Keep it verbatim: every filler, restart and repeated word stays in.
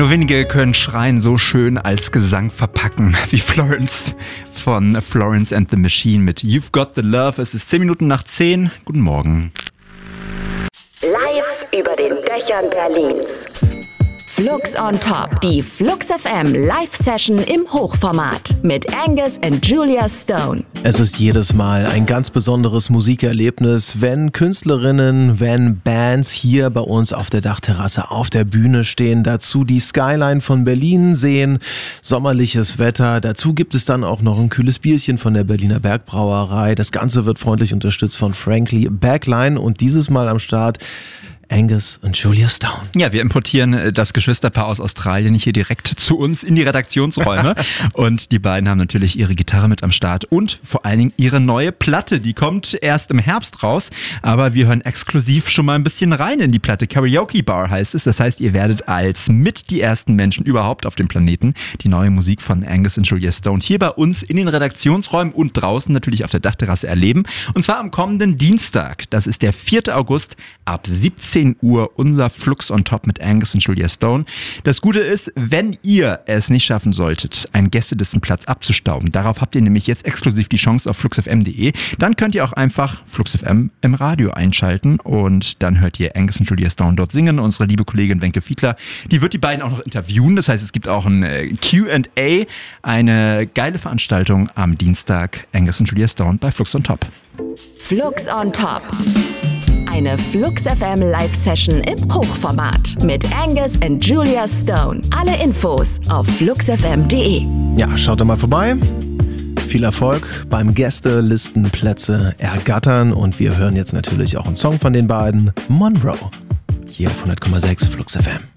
Nur wenige können Schreien so schön als Gesang verpacken wie Florence von Florence and the Machine mit You've Got the Love. Es ist zehn Minuten nach zehn. Guten Morgen. Live über den Dächern Berlins. Flux on Top, die Flux F M Live-Session im Hochformat mit Angus und Julia Stone. Es ist jedes Mal ein ganz besonderes Musikerlebnis, wenn Künstlerinnen, wenn Bands hier bei uns auf der Dachterrasse auf der Bühne stehen, dazu die Skyline von Berlin sehen, sommerliches Wetter, dazu gibt es dann auch noch ein kühles Bierchen von der Berliner Bergbrauerei. Das Ganze wird freundlich unterstützt von Frankly Backline und dieses Mal am Start Angus und Julia Stone. Ja, wir importieren das Geschwisterpaar aus Australien hier direkt zu uns in die Redaktionsräume. Und die beiden haben natürlich ihre Gitarre mit am Start und vor allen Dingen ihre neue Platte. Die kommt erst im Herbst raus, aber wir hören exklusiv schon mal ein bisschen rein in die Platte. Karaoke Bar heißt es. Das heißt, ihr werdet als mit die ersten Menschen überhaupt auf dem Planeten die neue Musik von Angus und Julia Stone hier bei uns in den Redaktionsräumen und draußen natürlich auf der Dachterrasse erleben. Und zwar am kommenden Dienstag. Das ist der vierte August ab siebzehn Uhr unser Flux on Top mit Angus und Julia Stone. Das Gute ist, wenn ihr es nicht schaffen solltet, einen Gästelistenplatz abzustauben, darauf habt ihr nämlich jetzt exklusiv die Chance auf flux f m punkt de, dann könnt ihr auch einfach Flux F M im Radio einschalten und dann hört ihr Angus und Julia Stone dort singen. Unsere liebe Kollegin Wenke Fiedler, die wird die beiden auch noch interviewen. Das heißt, es gibt auch ein Q and A, eine geile Veranstaltung am Dienstag. Angus und Julia Stone bei Flux on Top. Flux on Top. Eine Flux F M Live-Session im Hochformat mit Angus und Julia Stone. Alle Infos auf flux f m punkt de. Ja, schaut da mal vorbei. Viel Erfolg beim Gästelistenplätze ergattern und wir hören jetzt natürlich auch einen Song von den beiden, Monroe, hier auf hundert Komma sechs Flux F M.